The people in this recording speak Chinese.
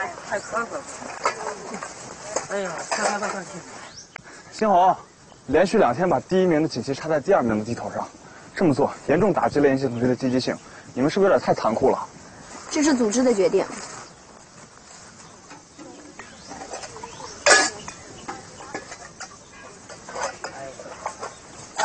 呀，太可恨了！哎呀，快！ 新红，连续2天把第1名的锦旗插在第2名的地头上，这么做严重打击了研习同学的积极性，你们是不是有点太残酷了？ 这是组织的决定，